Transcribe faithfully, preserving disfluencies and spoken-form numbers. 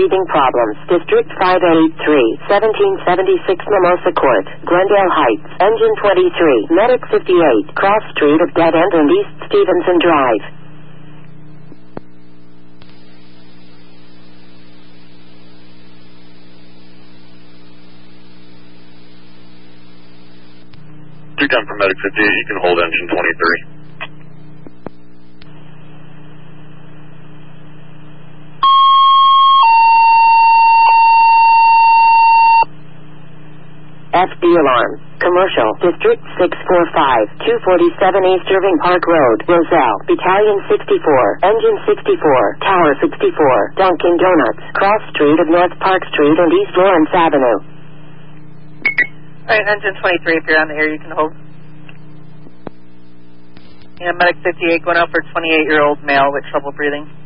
breathing problems. District five eighty-three, seventeen seventy-six Mimosa Court, Glendale Heights. Engine twenty-three, Medic fifty-eight, Cross Street of Dead End and East Stevenson Drive. two ten for Medic fifty-eight, you can hold engine twenty-three. F D alarm. Commercial. District six forty-five, two forty-seven East Irving Park Road, Roselle. Battalion sixty-four, Engine sixty-four, Tower sixty-four, Dunkin' Donuts, Cross Street of North Park Street and East Lawrence Avenue. Alright, Engine twenty-three, if you're on the air, you can hold. Yeah, Medic fifty-eight going out for twenty-eight-year-old male with trouble breathing.